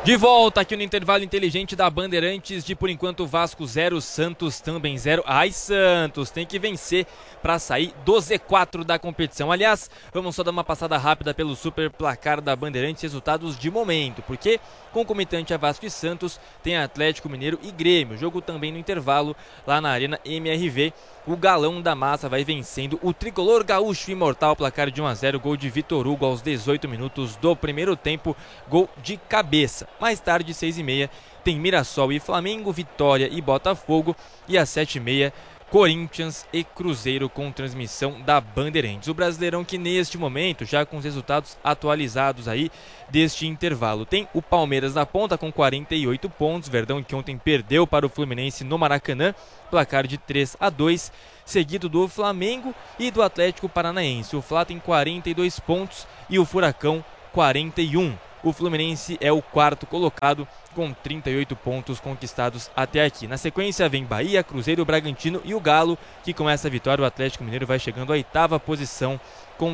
De volta aqui no intervalo inteligente da Bandeirantes, de por enquanto Vasco 0, Santos também 0. Ai, Santos tem que vencer para sair do Z4 da competição. Aliás, vamos só dar uma passada rápida pelo super placar da Bandeirantes, resultados de momento, porque concomitante a Vasco e Santos tem Atlético Mineiro e Grêmio. Jogo também no intervalo lá na Arena MRV. O Galão da Massa vai vencendo o tricolor gaúcho imortal, placar de 1-0, gol de Vitor Hugo aos 18 minutos do primeiro tempo, gol de cabeça. Mais tarde, 6h30, tem Mirassol e Flamengo, Vitória e Botafogo, e às 7h30, Corinthians e Cruzeiro, com transmissão da Bandeirantes. O Brasileirão que neste momento, já com os resultados atualizados aí deste intervalo, tem o Palmeiras na ponta com 48 pontos, Verdão que ontem perdeu para o Fluminense no Maracanã, placar de 3-2, seguido do Flamengo e do Atlético Paranaense. O Fla tem 42 pontos e o Furacão 41. O Fluminense é o quarto colocado com 38 pontos conquistados até aqui. Na sequência vem Bahia, Cruzeiro, Bragantino e o Galo, que com essa vitória o Atlético Mineiro vai chegando à 8ª posição com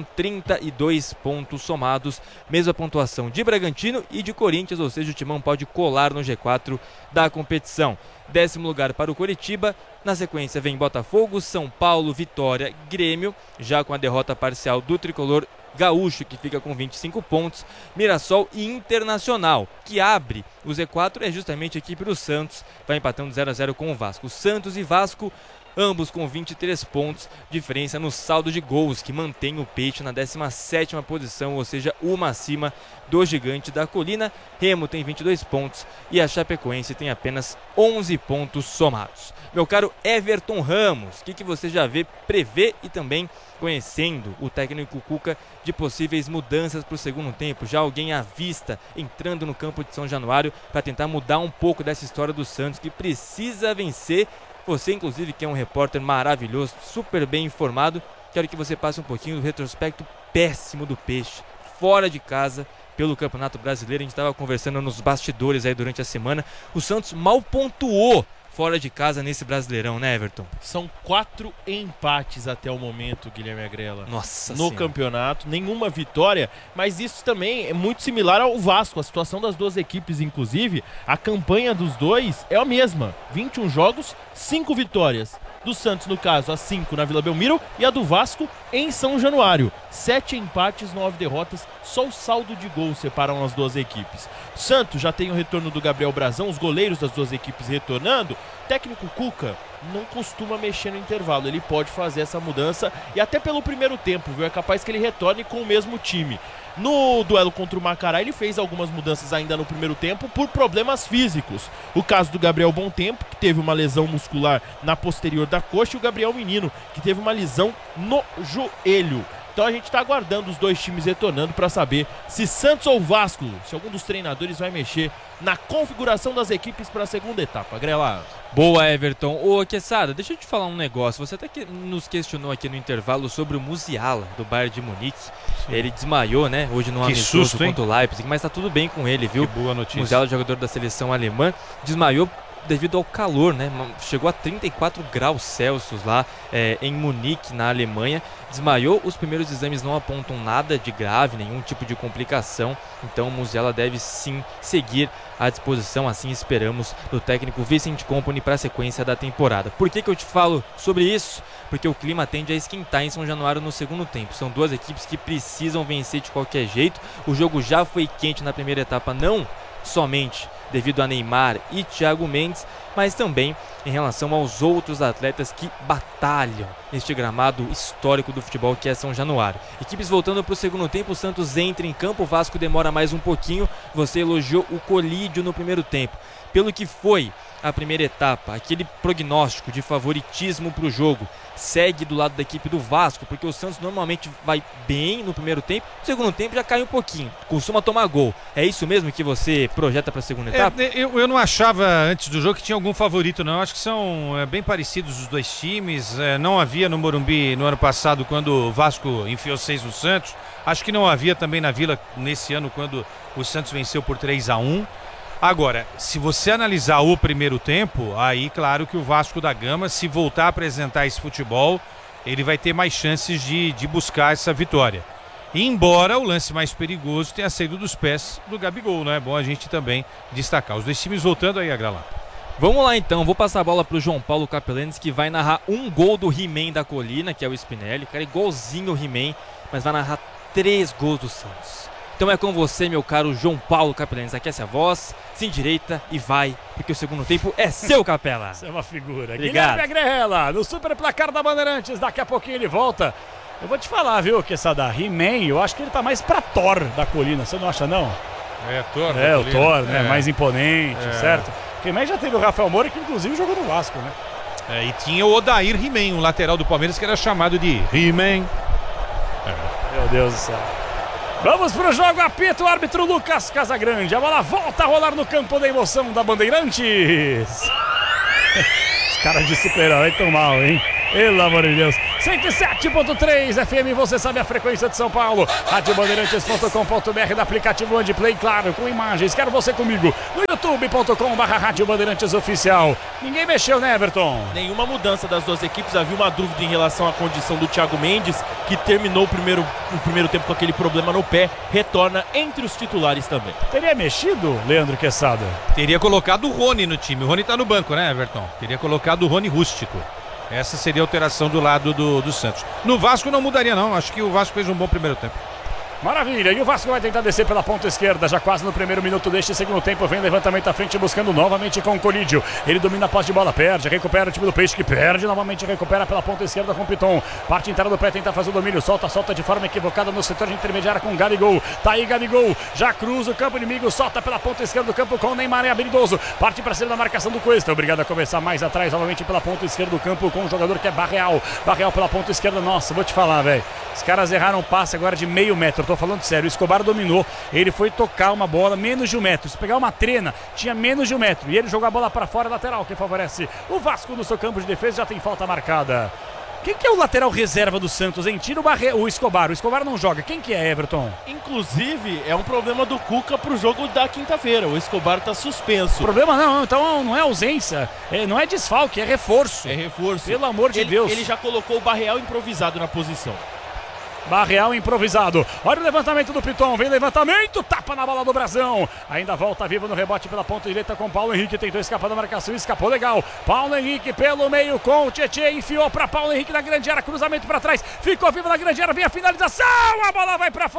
32 pontos somados, mesma pontuação de Bragantino e de Corinthians, ou seja, o Timão pode colar no G4 da competição. 10º lugar para o Coritiba, na sequência vem Botafogo, São Paulo, Vitória, Grêmio, já com a derrota parcial do tricolor gaúcho, que fica com 25 pontos, Mirassol e Internacional, que abre o Z4, é justamente a equipe do Santos, vai empatando 0-0 com o Vasco. Santos e Vasco, ambos com 23 pontos, diferença no saldo de gols, que mantém o Peixe na 17ª posição, ou seja, uma acima do Gigante da Colina. Remo tem 22 pontos e a Chapecoense tem apenas 11 pontos somados. Meu caro Everton Ramos, o que você já prevê e também conhecendo o técnico Cuca de possíveis mudanças para o segundo tempo? Já alguém à vista entrando no campo de São Januário para tentar mudar um pouco dessa história do Santos, que precisa vencer? Você, inclusive, que é um repórter maravilhoso, super bem informado, quero que você passe um pouquinho do retrospecto péssimo do Peixe, fora de casa, pelo Campeonato Brasileiro. A gente estava conversando nos bastidores aí durante a semana. O Santos mal pontuou fora de casa nesse Brasileirão, né, Everton? São 4 empates até o momento, Guilherme Agrela. Nossa no Senhora. Campeonato, nenhuma vitória, mas isso também é muito similar ao Vasco. A situação das duas equipes, inclusive, a campanha dos dois é a mesma. 21 jogos, 5 vitórias. Do Santos, no caso, a 5 na Vila Belmiro, e a do Vasco em São Januário. 7 empates, 9 derrotas, só o saldo de gols separam as duas equipes. O Santos já tem o retorno do Gabriel Brazão, os goleiros das duas equipes retornando. O técnico Cuca não costuma mexer no intervalo, ele pode fazer essa mudança, e até pelo primeiro tempo, viu? É capaz que ele retorne com o mesmo time. No duelo contra o Macará, ele fez algumas mudanças ainda no primeiro tempo por problemas físicos. O caso do Gabriel Bontempo, que teve uma lesão muscular na posterior da coxa, e o Gabriel Menino, que teve uma lesão no joelho. Então a gente está aguardando os dois times retornando para saber se Santos ou Vasco, se algum dos treinadores vai mexer na configuração das equipes para a segunda etapa. Grela. Boa, Everton. Ô, Quesada, deixa eu te falar um negócio. Você até que nos questionou aqui no intervalo sobre o Musiala, do Bayern de Munique. Sim. Ele desmaiou, né, hoje no amistoso contra o Leipzig, mas tá tudo bem com ele, viu? Que boa notícia. Musiala, jogador da seleção alemã, desmaiou devido ao calor, né? Chegou a 34 graus Celsius lá em Munique, na Alemanha. Desmaiou, os primeiros exames não apontam nada de grave, nenhum tipo de complicação. Então o Musiala deve sim seguir à disposição, assim esperamos, do técnico Vincent Kompany para a sequência da temporada. Por que eu te falo sobre isso? Porque o clima tende a esquentar em São Januário no segundo tempo. São duas equipes que precisam vencer de qualquer jeito. O jogo já foi quente na primeira etapa, não somente devido a Neymar e Thiago Mendes, mas também em relação aos outros atletas que batalham neste gramado histórico do futebol que é São Januário. Equipes voltando para o segundo tempo, o Santos entra em campo, o Vasco demora mais um pouquinho. Você elogiou o colídio no primeiro tempo. Pelo que foi a primeira etapa, aquele prognóstico de favoritismo para o jogo segue do lado da equipe do Vasco, porque o Santos normalmente vai bem no primeiro tempo, no segundo tempo já cai um pouquinho, costuma tomar gol. É isso mesmo que você projeta para a segunda etapa? Eu não achava antes do jogo que tinha algum favorito, não. Acho que são bem parecidos os dois times. Não havia no Morumbi no ano passado, quando o Vasco enfiou 6 no Santos. Acho que não havia também na Vila nesse ano, quando o Santos venceu por 3-1. Agora, se você analisar o primeiro tempo, aí claro que o Vasco da Gama, se voltar a apresentar esse futebol, ele vai ter mais chances de buscar essa vitória. Embora o lance mais perigoso tenha saído dos pés do Gabigol, né? É bom a gente também destacar. Os dois times voltando aí a Gralar. Vamos lá então, vou passar a bola pro João Paulo Capelanes, que vai narrar um gol do He-Man da Colina, que é o Spinelli, cara, igualzinho o He-Man, mas vai narrar 3 gols do Santos. Então é com você, meu caro João Paulo Capelanes. Aquece a voz, se endireita e vai, porque o segundo tempo é seu, Capela. Você é uma figura. Obrigado. Guilherme Agrela, no super placar da Bandeirantes. Daqui a pouquinho ele volta. Eu vou te falar, viu, que essa da He-Man, eu acho que ele tá mais pra Thor da Colina. Você não acha, não? É, Thor. É, o Thor, né? Mais imponente, É. certo? Porque He-Man já teve o Rafael Moura, que inclusive jogou no Vasco, né? É, e tinha o Odair He-Man, o lateral do Palmeiras, que era chamado de He-Man. Meu Deus do céu. Vamos pro jogo, apita o árbitro Lucas Casagrande. A bola volta a rolar no campo da emoção da Bandeirantes. Os caras de super-herói tão mal, hein? Pelo amor de Deus. 107.3 FM, você sabe a frequência de São Paulo. Radiobandeirantes.com.br, do aplicativo Andiplay, claro, com imagens. Quero você comigo no youtube.com/Rádio Bandeirantes Oficial. Ninguém mexeu, né, Everton? Nenhuma mudança das duas equipes. Havia uma dúvida em relação à condição do Thiago Mendes, que terminou o primeiro tempo com aquele problema no pé. Retorna entre os titulares também. Teria mexido, Leandro Quesada? Teria colocado o Rony no time. O Rony tá no banco, né, Everton? Teria colocado o Rony Rústico. Essa seria a alteração do lado do Santos. No Vasco não mudaria, não. Acho que o Vasco fez um bom primeiro tempo. Maravilha, e o Vasco vai tentar descer pela ponta esquerda, já quase no primeiro minuto deste segundo tempo. Vem levantamento à frente, buscando novamente com o Colídio. Ele domina a posse de bola, perde, recupera o time do Peixe, que perde novamente, recupera pela ponta esquerda com o Piton. Parte inteira do pé, tenta fazer o domínio, solta de forma equivocada no setor de intermediária com o Gabigol. Tá aí Gabigol, já cruza o campo inimigo, solta pela ponta esquerda do campo com o Neymar, é habilidoso. Parte para cima da marcação do Cuesta, obrigado a começar mais atrás, novamente pela ponta esquerda do campo com o jogador que é Barreal. Barreal pela ponta esquerda, nossa, vou te falar, velho. Os caras erraram um passe agora de meio metro, tô falando sério. O Escobar dominou, ele foi tocar uma bola menos de 1 metro. Se pegar uma trena, tinha menos de 1 metro. E ele jogou a bola para fora, lateral, que favorece o Vasco no seu campo de defesa. Já tem falta marcada. Quem que é o lateral reserva do Santos, hein? Tira o Escobar. O Escobar não joga. Quem que é, Everton? Inclusive, é um problema do Cuca pro jogo da quinta-feira. O Escobar tá suspenso. Problema não, então não é ausência, não é desfalque, é reforço. É reforço. Pelo amor de Deus. Ele já colocou o Barreal improvisado na posição. Barreal improvisado. Olha o levantamento do Piton. Vem levantamento. Tapa na bola do Brasão. Ainda volta vivo no rebote pela ponta direita com Paulo Henrique. Tentou escapar da marcação. Escapou legal. Paulo Henrique pelo meio com o Tietê. Enfiou para Paulo Henrique na grande área. Cruzamento para trás. Ficou vivo na grande área. Vem a finalização. A bola vai para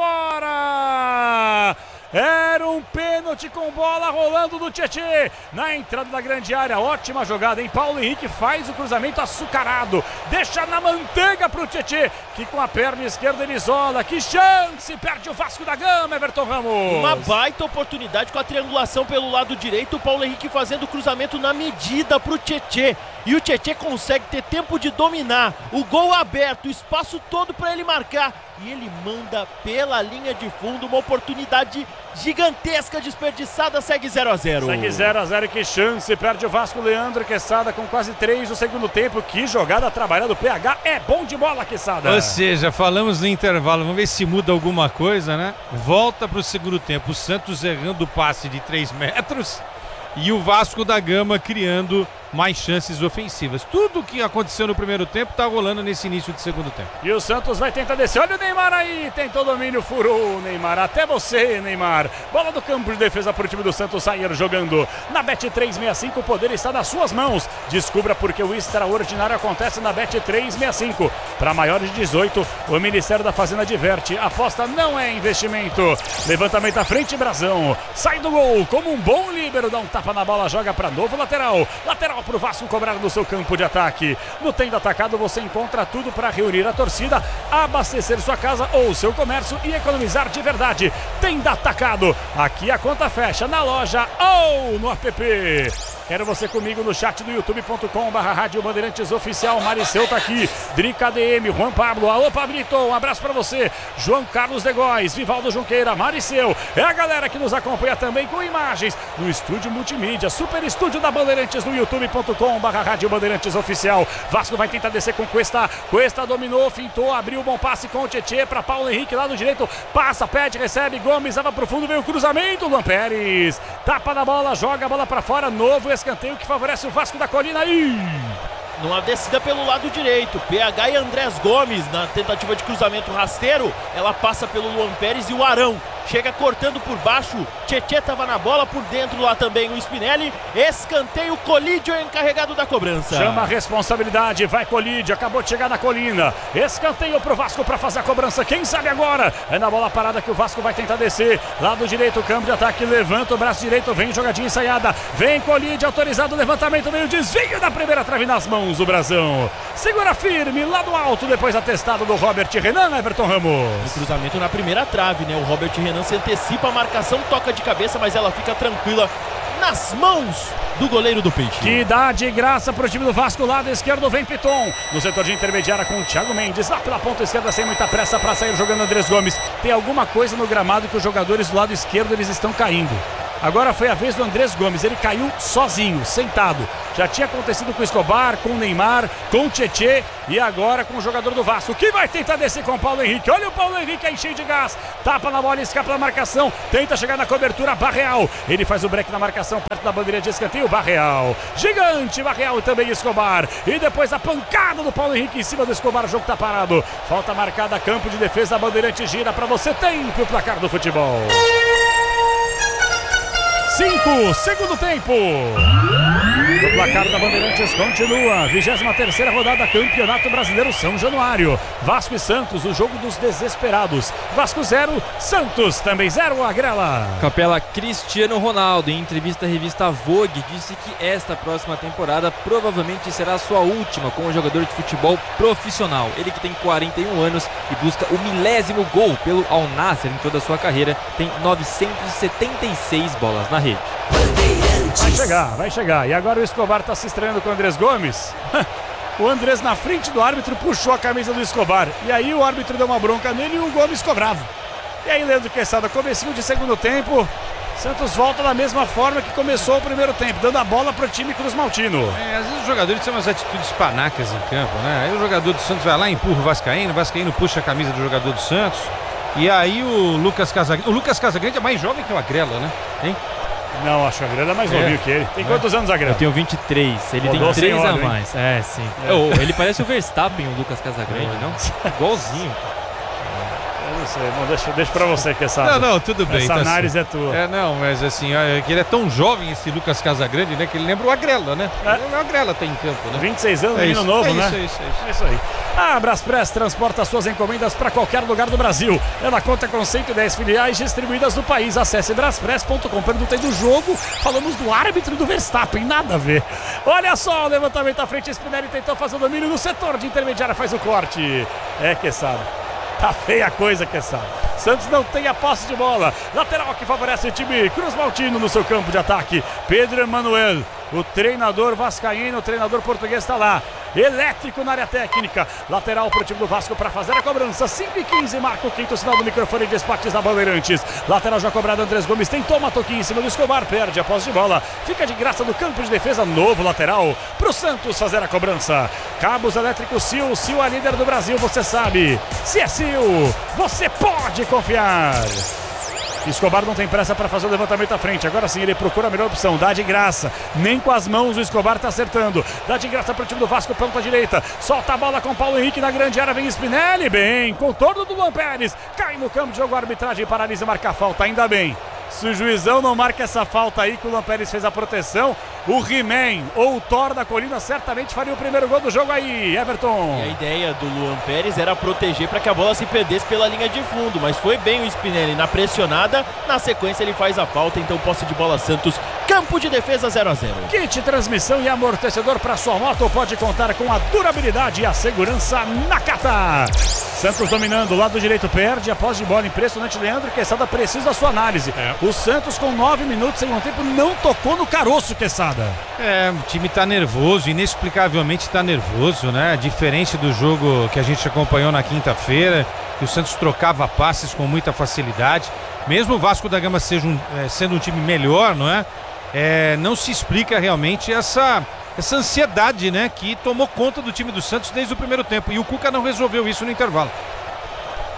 fora. Era um pênalti com bola rolando do Tietê na entrada da grande área. Ótima jogada, hein? Paulo Henrique faz o cruzamento açucarado, deixa na manteiga pro Tietê, que com a perna esquerda ele isola. Que chance! Perde o Vasco da Gama, Everton Ramos. Uma baita oportunidade com a triangulação pelo lado direito. O Paulo Henrique fazendo o cruzamento na medida pro Tietê. E o Tietê consegue ter tempo de dominar. O gol aberto, o espaço todo para ele marcar. E ele manda pela linha de fundo, uma oportunidade gigantesca desperdiçada. Segue 0-0. Segue 0-0 e que chance. Perde o Vasco. Leandro Quesada com quase 3 no segundo tempo. Que jogada trabalhada. O PH é bom de bola, Quesada. Ou seja, falamos no intervalo, vamos ver se muda alguma coisa, né? Volta para o segundo tempo, o Santos errando o passe de 3 metros e o Vasco da Gama criando mais chances ofensivas. Tudo o que aconteceu no primeiro tempo tá rolando nesse início de segundo tempo. E o Santos vai tentar descer. Olha o Neymar aí, tentou domínio, furou o Neymar. Até você, Neymar. Bola do campo de defesa para o time do Santos sair jogando. Na Bet365 o poder está nas suas mãos. Descubra porque o extraordinário acontece na Bet365. Para maiores de 18, o Ministério da Fazenda diverte. Aposta não é investimento. Levantamento à frente, Brasão. Sai do gol como um bom líbero. Dá um tapa na bola, joga para novo lateral. Lateral para o Vasco cobrar no seu campo de ataque. No Tenda Atacado você encontra tudo para reunir a torcida, abastecer sua casa ou seu comércio e economizar de verdade. Tenda Atacado. Aqui a conta fecha na loja ou no app. Quero você comigo no chat do youtube.com/Rádio Bandeirantes Oficial. Mariceu tá aqui. Drica DM, Juan Pablo. Alô, Pablito, um abraço pra você. João Carlos de Góes, Vivaldo Junqueira, Mariceu. É a galera que nos acompanha também com imagens no estúdio multimídia, super estúdio da Bandeirantes no youtube.com/Rádio Bandeirantes Oficial. Vasco vai tentar descer com Cuesta. Cuesta dominou, fintou, abriu o bom passe com o Tietê pra Paulo Henrique lá no direito. Passa, pede, recebe. Gomes, leva pro fundo, veio o cruzamento. Luan Pérez. Tapa na bola, joga a bola pra fora. Novo escanteio que favorece o Vasco da Colina. numa descida pelo lado direito. PH e Andrés Gomes na tentativa de cruzamento rasteiro. Ela passa pelo Luan Pérez e o Arão chega cortando por baixo. Tietê estava na bola, por dentro lá também o Spinelli. Escanteio, Colídio é encarregado da cobrança. Chama a responsabilidade, vai Colídio, acabou de chegar na colina. Escanteio pro Vasco para fazer a cobrança. Quem sabe agora? É na bola parada que o Vasco vai tentar descer. Lado direito, campo de ataque, levanta o braço direito, vem jogadinha ensaiada. Vem Colídio, autorizado o levantamento, meio desvio da primeira trave nas mãos do Brasão. Segura firme, lá do alto, depois atestado do Robert Renan, Everton Ramos. O cruzamento na primeira trave, né? O Robert Renan se antecipa, a marcação toca de cabeça, mas ela fica tranquila nas mãos do goleiro do Peixe. Que dá de graça pro time do Vasco. Lado esquerdo vem Piton. No setor de intermediária com o Thiago Mendes. Lá pela ponta esquerda sem muita pressa para sair jogando Andrés Gomes. Tem alguma coisa no gramado que os jogadores do lado esquerdo eles estão caindo. Agora foi a vez do Andrés Gomes, ele caiu sozinho, sentado. Já tinha acontecido com o Escobar, com o Neymar, com o Tietê e agora com o jogador do Vasco, que vai tentar descer com o Paulo Henrique. Olha o Paulo Henrique aí cheio de gás, tapa na bola, escapa na marcação, tenta chegar na cobertura, Barreal. Ele faz o break na marcação, perto da bandeira de escanteio, Barreal. Gigante, Barreal e também Escobar. E depois a pancada do Paulo Henrique em cima do Escobar, o jogo tá parado. Falta marcada, campo de defesa, a Bandeirante gira para você, tempo, o placar do futebol. 5, segundo tempo. O placar da Bandeirantes continua. 23ª rodada, Campeonato Brasileiro São Januário. Vasco e Santos, o jogo dos desesperados. Vasco 0, Santos também 0, Agrela. Capela, Cristiano Ronaldo, em entrevista à revista Vogue, disse que esta próxima temporada provavelmente será a sua última como jogador de futebol profissional. Ele que tem 41 anos e busca o 1000º gol pelo Al Nassr em toda a sua carreira, tem 976 bolas na rede. Vai chegar. E agora o Escobar está se estreando com o Andrés Gomes. O Andrés na frente do árbitro puxou a camisa do Escobar. E aí o árbitro deu uma bronca nele e o Gomes cobrava. E aí, Leandro Quesada, comecinho de segundo tempo. Santos volta da mesma forma que começou o primeiro tempo, dando a bola para o time Cruz Maltino. Às vezes os jogadores têm umas atitudes panacas em campo, né? Aí o jogador do Santos vai lá e empurra o Vascaíno puxa a camisa do jogador do Santos. E aí o Lucas Casagrande é mais jovem que o Agrela, né? Hein? Não, acho que a Agrela é mais novinho que ele. Tem quantos anos a Agrela? Eu tenho 23, ele Rodou tem 3 a senhora, mais. É, sim. Ele parece o Verstappen, o Lucas Casagrande, não? Igualzinho. Eu não sei, deixa pra você que sabe. Não, tudo bem. Essa análise é tua. Não, mas assim, que ele é tão jovem, esse Lucas Casagrande, né? Que ele lembra o Agrela, né? O Agrela tem em campo, né? 26 anos, menino novo, né? É isso aí. A Braspress transporta suas encomendas para qualquer lugar do Brasil. Ela conta com 110 filiais distribuídas no país. Acesse braspress.com. Perguntei do jogo, falamos do árbitro do Verstappen, nada a ver. Olha só, o levantamento à frente, Spinelli tentou fazer o domínio no setor de intermediária, faz o corte. Quesada. Tá feia a coisa, Quesada. Santos não tem a posse de bola. Lateral que favorece o time Cruz Maltino no seu campo de ataque. Pedro Emanuel, o treinador vascaíno, o treinador português está lá. Elétrico na área técnica. Lateral para o time do Vasco para fazer a cobrança. 5:15, marca o quinto sinal do microfone de esportes da Bandeirantes. Lateral já cobrado, Andrés Gomes tentou uma toquinha em cima do Escobar, perde a posse de bola. Fica de graça no campo de defesa, novo lateral para o Santos fazer a cobrança. Cabos elétricos Sil, Sil é líder do Brasil, você sabe. Se é Sil, você pode confiar. Escobar não tem pressa para fazer o levantamento à frente. Agora sim ele procura a melhor opção. Dá de graça. Nem com as mãos o Escobar está acertando. Dá de graça para o time do Vasco, ponta direita. Solta a bola com Paulo Henrique na grande área. Vem Spinelli. Bem. Contorno do Luan Pérez. Cai no campo de jogo. A arbitragem paralisa e marca a falta. Ainda bem. Se o juizão não marca essa falta aí que o Luan Pérez fez a proteção, o He-Man ou o Thor da Colina certamente faria o primeiro gol do jogo aí, Everton. E a ideia do Luan Pérez era proteger para que a bola se perdesse pela linha de fundo, mas foi bem o Spinelli na pressionada, na sequência ele faz a falta, então posse de bola Santos, campo de defesa 0 a 0. Kit transmissão e amortecedor para sua moto pode contar com a durabilidade e a segurança Nakata. Santos dominando, lado direito perde, a posse de bola impressionante, Leandro Quesada precisa da sua análise. O Santos com 9 minutos segundo tempo não tocou no caroço, Quesada. O time tá nervoso, inexplicavelmente tá nervoso, né? Diferente do jogo que a gente acompanhou na quinta-feira, que o Santos trocava passes com muita facilidade. Mesmo o Vasco da Gama sendo um time melhor, não é? Não se explica realmente essa ansiedade, né? Que tomou conta do time do Santos desde o primeiro tempo. E o Cuca não resolveu isso no intervalo.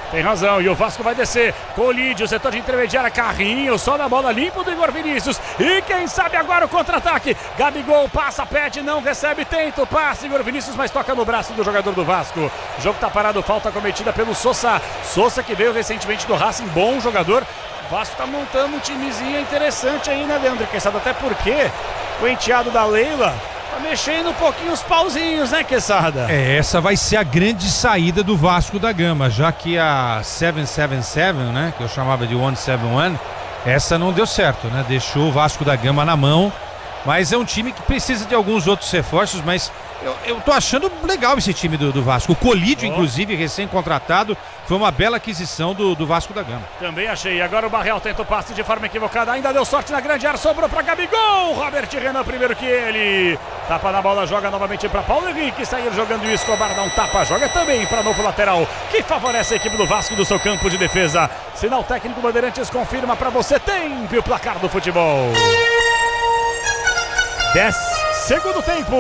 Tem razão, e o Vasco vai descer. Colídio, setor de intermediária, carrinho, só na bola limpa do Igor Vinícius. E quem sabe agora o contra-ataque. Gabigol passa, pede, não recebe, tenta o passe. Igor Vinícius, mas toca no braço do jogador do Vasco. O jogo tá parado, falta cometida pelo Sousa. Sousa que veio recentemente do Racing, bom jogador. O Vasco tá montando um timezinho interessante aí, né, Leandro? Quem sabe até porque o enteado da Leila tá mexendo um pouquinho os pauzinhos, né, Quesada? Essa vai ser a grande saída do Vasco da Gama, já que a 777, né, que eu chamava de 171, essa não deu certo, né? Deixou o Vasco da Gama na mão, mas é um time que precisa de alguns outros reforços, mas eu tô achando legal esse time do Vasco. O Colídio, inclusive, recém-contratado, foi uma bela aquisição do Vasco da Gama. Também achei. Agora o Barreal tenta o passe de forma equivocada. Ainda deu sorte na grande área. Sobrou para Gabigol. Robert Renan primeiro que ele. Tapa na bola, joga novamente para Paulo Henrique. Sair jogando e o Escobar dá um tapa. Joga também para novo lateral, que favorece a equipe do Vasco do seu campo de defesa. Sinal técnico Bandeirantes confirma para você. Tempo o placar do futebol. 10 segundo tempo.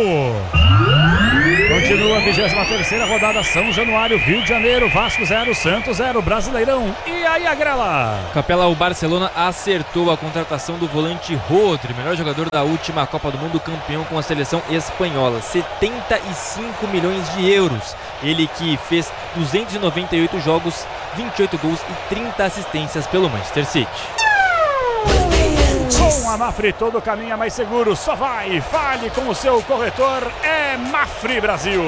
Continua a 23ª rodada, São Januário, Rio de Janeiro, Vasco 0, Santos 0, Brasileirão. E aí, Agrela? Capela, o Barcelona acertou a contratação do volante Rodri, melhor jogador da última Copa do Mundo, campeão com a seleção espanhola. 75 milhões de euros. Ele que fez 298 jogos, 28 gols e 30 assistências pelo Manchester City. Com a Mafre todo caminho é mais seguro, só vai, fale com o seu corretor, é Mafre Brasil.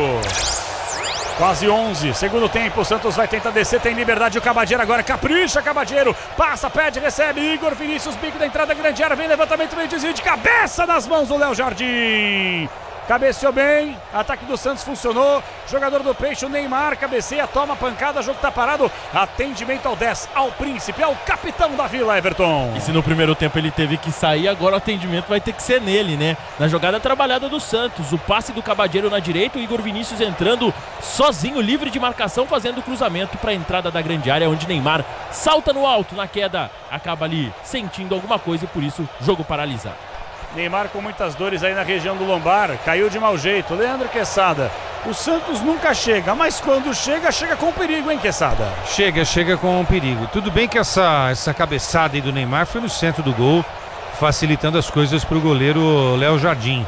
Quase 11, segundo tempo, o Santos vai tentar descer, tem liberdade, o Cabadeiro agora, capricha Cabadeiro, passa, pede, recebe, Igor Vinícius, bico da entrada, grande área, vem levantamento, vem desvio de cabeça nas mãos do Léo Jardim. Cabeceou bem, ataque do Santos funcionou, jogador do Peixe, o Neymar, cabeceia, toma pancada, jogo tá parado, atendimento ao 10, ao príncipe, ao capitão da Vila, Everton. E se no primeiro tempo ele teve que sair, agora o atendimento vai ter que ser nele, né? Na jogada trabalhada do Santos, o passe do Cabadeiro na direita, o Igor Vinícius entrando sozinho, livre de marcação, fazendo o cruzamento para a entrada da grande área, onde Neymar salta no alto, na queda, acaba ali sentindo alguma coisa e por isso, jogo paralisado. Neymar com muitas dores aí na região do lombar, caiu de mau jeito. Leandro Quesada, o Santos nunca chega, mas quando chega, chega com perigo, hein, Quesada? Chega com perigo. Tudo bem que essa cabeçada aí do Neymar foi no centro do gol, facilitando as coisas para o goleiro Léo Jardim.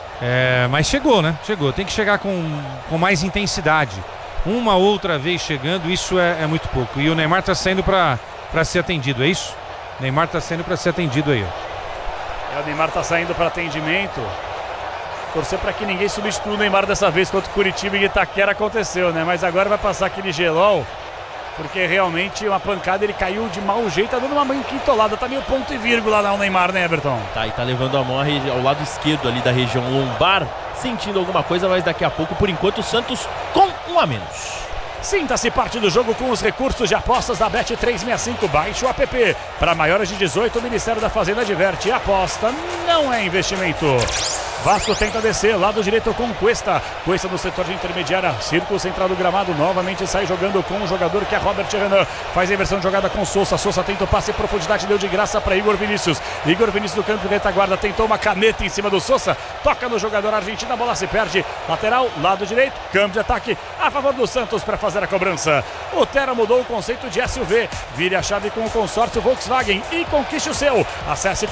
Mas chegou, né? Chegou. Tem que chegar com mais intensidade. Uma outra vez chegando, isso é muito pouco. E o Neymar tá saindo para ser atendido, é isso? O Neymar tá saindo para ser atendido aí, ó. O Neymar tá saindo para atendimento. Torcer para que ninguém substitua o Neymar dessa vez, contra o Curitiba e Itaquera aconteceu, né? Mas agora vai passar aquele gelol, porque realmente uma pancada, ele caiu de mau jeito, tá dando uma manquintolada, tá meio ponto e vírgula lá o Neymar, né, Everton? Tá, e tá levando a mão ao lado esquerdo ali da região lombar, sentindo alguma coisa, mas daqui a pouco, por enquanto, o Santos com um a menos. Sinta-se parte do jogo com os recursos de apostas da Bet365. Baixe o app. Para maiores de 18, o Ministério da Fazenda adverte: aposta não é investimento. Vasco tenta descer, lado direito com Cuesta. Cuesta no setor de intermediária, círculo central do gramado, novamente sai jogando com o jogador que é Robert Renan. Faz a inversão de jogada com Sousa. Sousa tenta o passe em profundidade, deu de graça para Igor Vinícius. Igor Vinícius do campo de retaguarda, tentou uma caneta em cima do Sousa. Toca no jogador argentino, a bola se perde. Lateral, lado direito, campo de ataque a favor do Santos para fazer a cobrança. O Terra mudou o conceito de SUV. Vire a chave com o consórcio Volkswagen e conquiste o seu. Acesse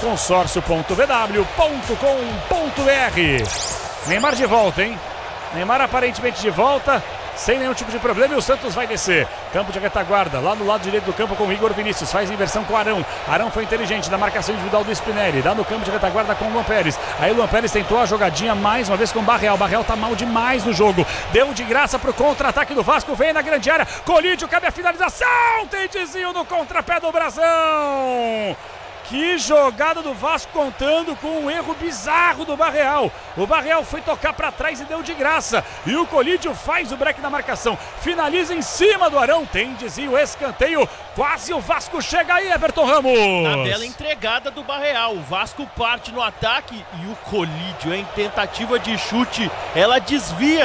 consórcio.vw.com.br. Neymar de volta, hein? Neymar aparentemente de volta, sem nenhum tipo de problema, e o Santos vai descer. Campo de retaguarda, lá no lado direito do campo com o Igor Vinícius, faz inversão com o Arão. Arão foi inteligente na marcação individual do Spinelli, dá no campo de retaguarda com o Luan Pérez. Aí o Luan Pérez tentou a jogadinha mais uma vez com o Barreal. Barreal tá mal demais no jogo, deu de graça pro contra-ataque do Vasco, vem na grande área, Colídio, cabe a finalização, tem desvio no contrapé do Brasão. Que jogada do Vasco, contando com um erro bizarro do Barreal. O Barreal foi tocar para trás e deu de graça. E o Colídio faz o break na marcação. Finaliza em cima do Arão. Tem desvio, escanteio. Quase o Vasco chega aí, Everton Ramos. Na bela entregada do Barreal. O Vasco parte no ataque e o Colídio, em tentativa de chute, ela desvia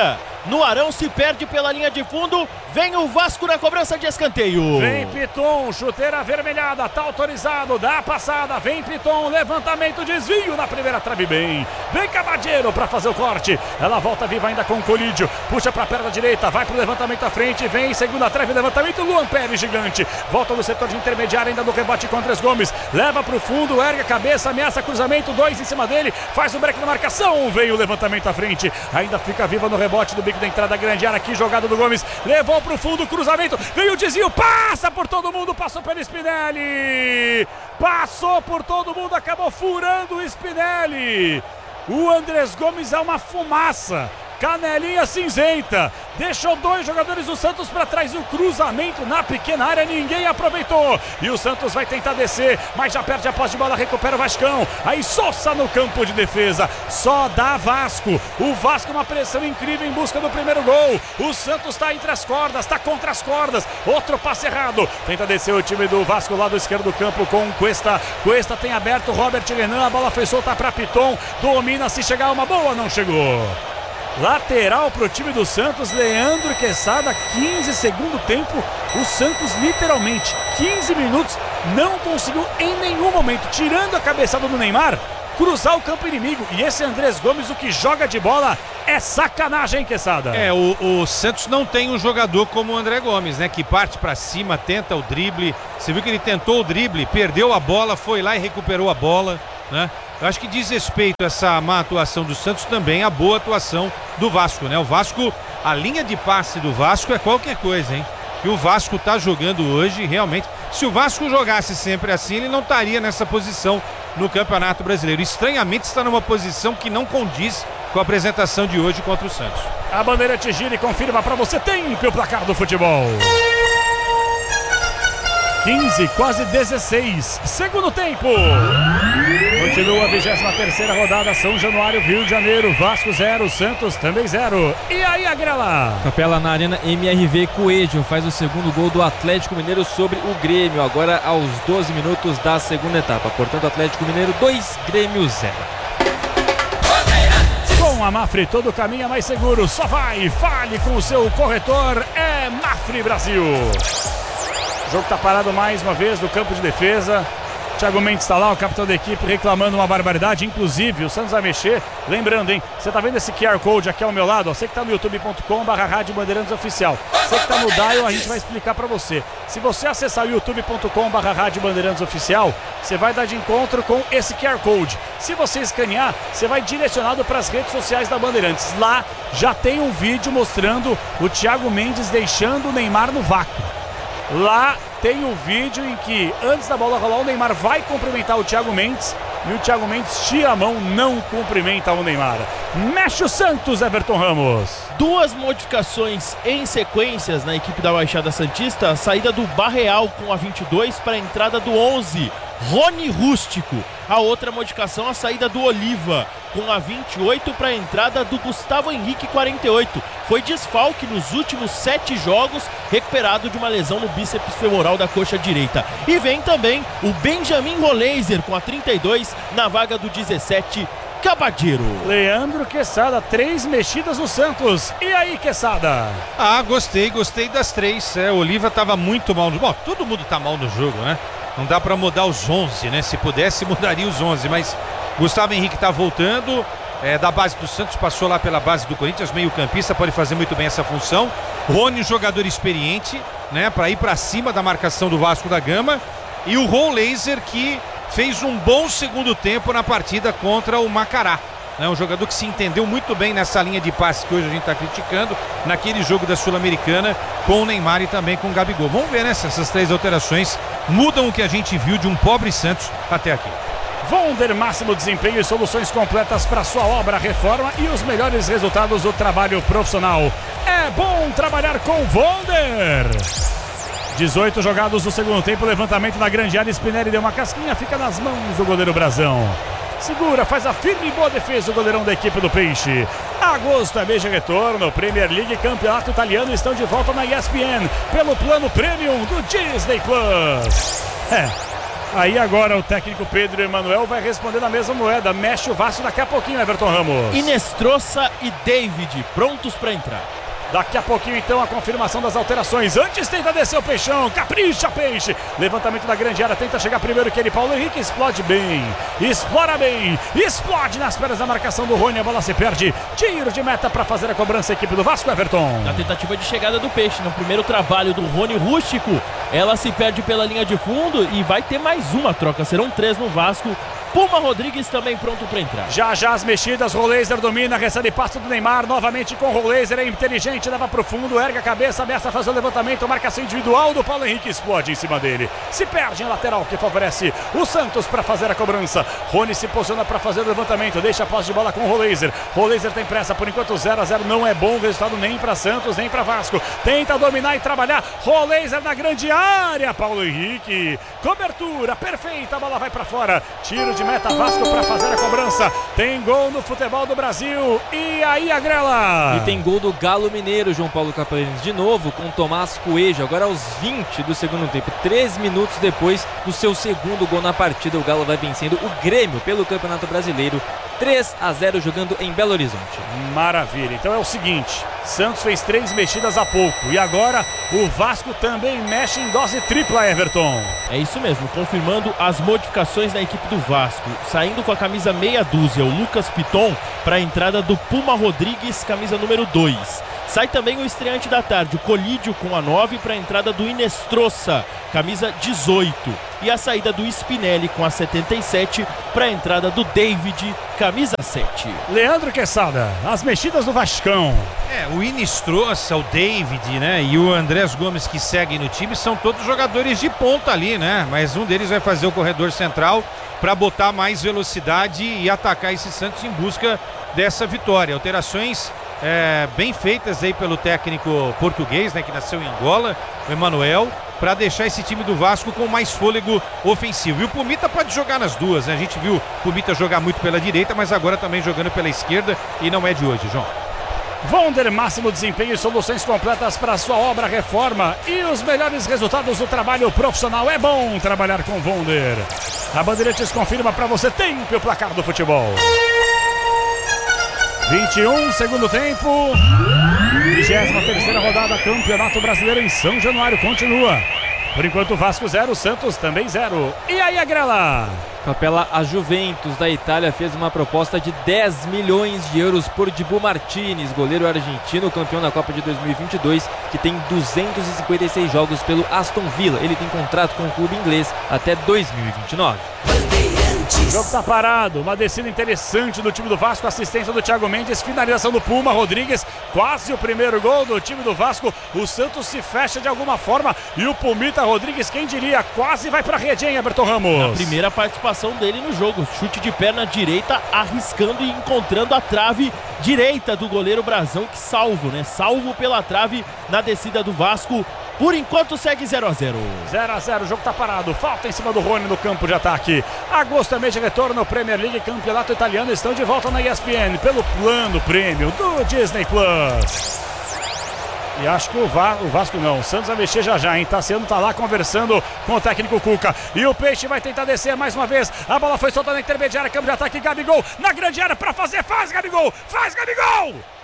no Arão, se perde pela linha de fundo. Vem o Vasco na cobrança de escanteio. Vem Piton, chuteira avermelhada, tá autorizado, dá a passada. Vem Piton, levantamento, desvio na primeira trave, bem. Vem Cavadeiro pra fazer o corte. Ela volta viva ainda com o Colídio. Puxa pra perna direita, vai pro levantamento à frente. Vem segunda trave, levantamento, Luan Pérez, gigante. Volta no setor de intermediário, ainda no rebote com Andrés Gomes. Leva pro fundo, ergue a cabeça, ameaça cruzamento, 2 em cima dele. Faz o break na marcação, vem o levantamento à frente. Ainda fica viva no rebote do bico da entrada, grande área aqui, jogada do Gomes. Levou pro fundo, cruzamento, veio o desvio, passa por todo mundo, passou pelo Spinelli. Passou por todo mundo, acabou furando o Spinelli. O Andrés Gomes é uma fumaça. Canelinha cinzenta, deixou 2 jogadores do Santos para trás, o cruzamento na pequena área, ninguém aproveitou, e o Santos vai tentar descer, mas já perde a posse de bola, recupera o Vascão, aí Sosa no campo de defesa, só dá Vasco, o Vasco uma pressão incrível em busca do primeiro gol, o Santos está entre as cordas, está contra as cordas, outro passe errado, tenta descer o time do Vasco, lado esquerdo do campo com Cuesta tem aberto, Robert Renan, a bola foi solta para Piton, domina, se chegar uma boa, não chegou. Lateral para o time do Santos, Leandro Quesada, 15 segundo tempo, o Santos literalmente 15 minutos não conseguiu em nenhum momento, tirando a cabeçada do Neymar, cruzar o campo inimigo. E esse Andrés Gomes, o que joga de bola é sacanagem, hein, Quesada? O Santos não tem um jogador como o André Gomes, né? Que parte pra cima, tenta o drible. Você viu que ele tentou o drible, perdeu a bola, foi lá e recuperou a bola, né? Eu acho que diz respeito a essa má atuação do Santos também a boa atuação do Vasco, né? O Vasco, a linha de passe do Vasco é qualquer coisa, hein? E o Vasco tá jogando hoje, realmente. Se o Vasco jogasse sempre assim, ele não estaria nessa posição no Campeonato Brasileiro. Estranhamente está numa posição que não condiz com a apresentação de hoje contra o Santos. A bandeira te gira e confirma para você tempo o placar do futebol. 15, quase 16, segundo tempo. Continua a 23ª rodada, São Januário, Rio de Janeiro, Vasco 0, Santos também 0. E aí, Agrela? Capela na Arena, MRV Coelho faz o segundo gol do Atlético Mineiro sobre o Grêmio, agora aos 12 minutos da segunda etapa. Portanto, Atlético Mineiro 2, Grêmio 0. Com a Mafre, todo caminho é mais seguro. Só vai, fale com o seu corretor, é Mafre Brasil. O jogo está parado mais uma vez no campo de defesa. Thiago Mendes está lá, o capitão da equipe, reclamando uma barbaridade. Inclusive, o Santos vai mexer. Lembrando, hein? Você tá vendo esse QR Code aqui ao meu lado? Ó, você que tá no youtube.com/Rádio Bandeirantes Oficial. Você que tá no Dial, a gente vai explicar para você. Se você acessar o youtube.com/Rádio Bandeirantes Oficial, você vai dar de encontro com esse QR Code. Se você escanear, você vai direcionado para as redes sociais da Bandeirantes. Lá já tem um vídeo mostrando o Thiago Mendes deixando o Neymar no vácuo. Lá tem o vídeo em que, antes da bola rolar, o Neymar vai cumprimentar o Thiago Mendes e o Thiago Mendes tira a mão, não cumprimenta o Neymar. Mexe o Santos, Everton Ramos. 2 modificações em sequências na equipe da Baixada Santista. A saída do Barreal com a 22 para a entrada do 11, Rony Rústico. A outra modificação, a saída do Oliva com a 28 para a entrada do Gustavo Henrique, 48. Foi desfalque nos últimos 7 jogos, recuperado de uma lesão no bíceps femoral da coxa direita. E vem também o Benjamin Roleiser com a 32 na vaga do 17, Cavadeiro. Leandro Quesada, 3 mexidas no Santos. E aí, Quesada? Gostei das 3. O Oliva tava muito mal no jogo. Bom, todo mundo tá mal no jogo, né? Não dá pra mudar os 11, né? Se pudesse, mudaria os 11, mas Gustavo Henrique tá voltando, da base do Santos, passou lá pela base do Corinthians, meio campista, pode fazer muito bem essa função. Rony, jogador experiente, né? Pra ir pra cima da marcação do Vasco da Gama. E o Roleiser, que fez um bom segundo tempo na partida contra o Macará. É um jogador que se entendeu muito bem nessa linha de passe que hoje a gente está criticando, naquele jogo da Sul-Americana com o Neymar e também com o Gabigol. Vamos ver, né, se essas 3 alterações mudam o que a gente viu de um pobre Santos até aqui. Vonder, máximo desempenho e soluções completas para sua obra, reforma e os melhores resultados do trabalho profissional. É bom trabalhar com Vonder. 18 jogados no segundo tempo, levantamento na grande área, Spinelli deu uma casquinha, fica nas mãos do goleiro Brazão. Segura, faz a firme e boa defesa o goleirão da equipe do Peixe. Agosto é mês de retorno, Premier League e Campeonato Italiano estão de volta na ESPN, pelo plano Premium do Disney Plus. Aí agora o técnico Pedro Emanuel vai responder na mesma moeda. Mexe o Vasco daqui a pouquinho, Everton Ramos. Inestrosa e David prontos para entrar. Daqui a pouquinho, então, a confirmação das alterações. Antes tenta descer o Peixão, capricha Peixe. Levantamento da grande área, tenta chegar primeiro que ele. Paulo Henrique explode bem, explora bem, explode nas pernas da marcação do Rony. A bola se perde. Tiro de meta para fazer a cobrança, a equipe do Vasco, Everton. Na tentativa de chegada do Peixe, no primeiro trabalho do Rony Rústico, ela se perde pela linha de fundo e vai ter mais uma troca. Serão 3 no Vasco. Puma Rodrigues também pronto para entrar. Já as mexidas, Roleiser domina, recebe passo do Neymar, novamente com Roleiser, é inteligente, leva pro fundo, erga a cabeça, ameaça fazer o levantamento, marcação individual do Paulo Henrique, explode em cima dele, se perde em lateral, que favorece o Santos para fazer a cobrança. Rony se posiciona para fazer o levantamento, deixa a posse de bola com o Roleiser. Roleiser tem pressa, por enquanto 0-0 não é bom resultado nem para Santos, nem para Vasco. Tenta dominar e trabalhar, Roleiser na grande área, Paulo Henrique, cobertura perfeita, a bola vai para fora, tiro de meta Vasco para fazer a cobrança. Tem gol no futebol do Brasil. E aí a grela. E tem gol do Galo Mineiro, João Paulo Capelines, de novo com Tomás Coelho, agora aos 20 do segundo tempo, 3 minutos depois do seu segundo gol na partida. O Galo vai vencendo o Grêmio pelo Campeonato Brasileiro 3-0 jogando em Belo Horizonte. Maravilha, então é o seguinte, Santos fez 3 mexidas há pouco e agora o Vasco também mexe em dose tripla, Everton. É isso mesmo, confirmando as modificações na equipe do Vasco. Saindo com a camisa meia dúzia, o Lucas Piton, para a entrada do Puma Rodrigues, camisa número 2. Sai também o estreante da tarde, o Colídio com a 9, para a entrada do Inestrosa, camisa 18. E a saída do Spinelli com a 77, para a entrada do David, camisa 7. Leandro Quesada, as mexidas do Vascão. O Inestrosa, o David, né, e o Andrés Gomes, que seguem no time, são todos jogadores de ponta ali, né? Mas um deles vai fazer o corredor central para botar mais velocidade e atacar esse Santos em busca dessa vitória. Alterações bem feitas aí pelo técnico português, né, que nasceu em Angola, o Emanuel, para deixar esse time do Vasco com mais fôlego ofensivo. E o Pumita pode jogar nas duas, né? A gente viu o Pumita jogar muito pela direita, mas agora também jogando pela esquerda, e não é de hoje, João. Vonder, máximo desempenho e soluções completas para sua obra reforma e os melhores resultados do trabalho profissional. É bom trabalhar com Vonder. A Bandeirantes confirma para você tempo e o placar do futebol. 21, segundo tempo. 23ª rodada, Campeonato Brasileiro em São Januário continua. Por enquanto o Vasco 0, Santos também 0. E aí a grela? Capela, a Juventus da Itália fez uma proposta de 10 milhões de euros por Dibu Martinez, goleiro argentino, campeão da Copa de 2022, que tem 256 jogos pelo Aston Villa. Ele tem contrato com o clube inglês até 2029. O jogo tá parado, uma descida interessante do time do Vasco, assistência do Thiago Mendes, finalização do Puma Rodrigues, quase o primeiro gol do time do Vasco. O Santos se fecha de alguma forma e o Pumita Rodrigues, quem diria, quase vai pra rede, hein, Everton Ramos? A primeira participação dele no jogo, chute de perna direita, arriscando e encontrando a trave direita do goleiro Brazão, que salvo pela trave na descida do Vasco. Por enquanto segue 0-0. 0-0, o jogo tá parado. Falta em cima do Rony no campo de ataque. Agosto é mês de retorno, Premier League, Campeonato Italiano estão de volta na ESPN pelo plano prêmio do Disney Plus. E acho que o Vasco não, o Santos vai mexer já, hein? Tassiano tá lá conversando com o técnico Cuca. E o Peixe vai tentar descer mais uma vez. A bola foi soltada na intermediária, campo de ataque, Gabigol na grande área pra fazer. Faz, Gabigol! Faz, Gabigol!